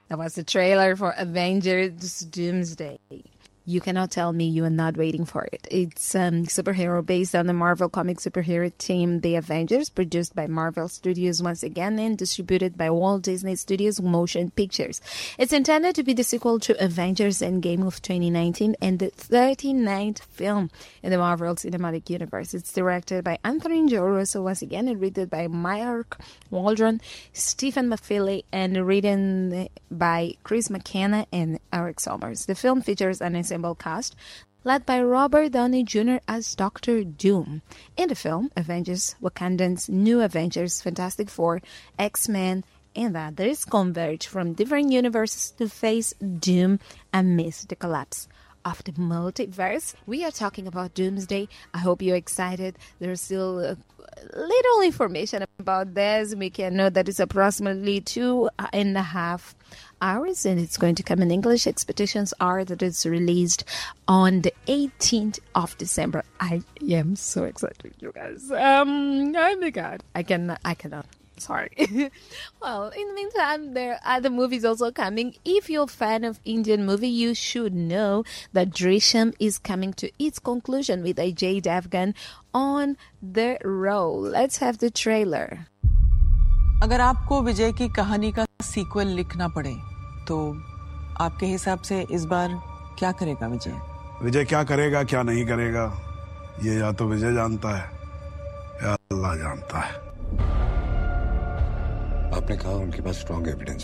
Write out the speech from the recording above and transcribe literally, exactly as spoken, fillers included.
That was the trailer for Avengers Doomsday. You cannot tell me you are not waiting for it. It's um, superhero based on the Marvel comic superhero team, The Avengers, produced by Marvel Studios once again and distributed by Walt Disney Studios Motion Pictures. It's intended to be the sequel to Avengers Endgame of twenty nineteen and the thirty-ninth film in the Marvel Cinematic Universe. It's directed by Anthony Joe Russo once again and written by Mark Waldron, Stephen McFeely, and written by Chris McKenna and Eric Sommers. The film features an ensemble cast led by Robert Downey Junior as Doctor Doom. In the film, Avengers, Wakandans, New Avengers, Fantastic Four, X-Men, and others converge from different universes to face Doom amidst the collapse of the multiverse. We are talking about Doomsday. I hope you're excited. There's still uh, little information about this. We can know that it's approximately two and a half hours and it's going to come in English. Expectations are that it's released on the eighteenth of December. I am so excited, you guys. Um, oh my God, I can, I cannot. Sorry. Well, in the meantime, there are other movies also coming. If you're a fan of Indian movie, you should know that Drishyam is coming to its conclusion with Ajay Devgan on the role. Let's have the trailer. अगर आपको विजय की कहानी का sequel लिखना पड़े तो आपके हिसाब से इस बार क्या करेगा विजय? विजय क्या करेगा क्या नहीं करेगा ये या तो विजय जानता है या अल्लाह जानता है. आपने कहा उनके पास स्ट्रॉन्ग एविडेंस